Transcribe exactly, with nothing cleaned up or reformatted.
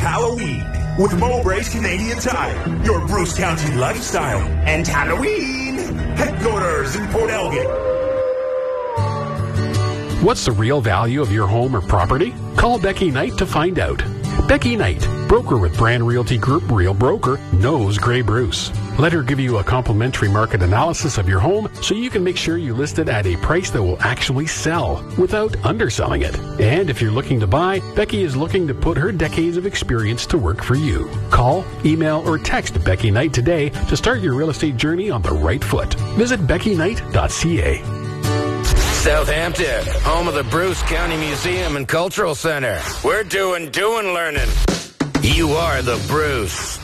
Halloween with Mowbray's Canadian Tire, your Bruce County lifestyle and Halloween headquarters in Port Elgin. What's the real value of your home or property? Call Becky Knight to find out. Becky Knight, broker with Brand Realty Group, Real Broker, knows Grey Bruce. Let her give you a complimentary market analysis of your home so you can make sure you list it at a price that will actually sell without underselling it. And if you're looking to buy, Becky is looking to put her decades of experience to work for you. Call, email, or text Becky Knight today to start your real estate journey on the right foot. Visit becky knight dot c a. Southampton, home of the Bruce County Museum and Cultural Center. We're doing doing learning. You are the Bruce.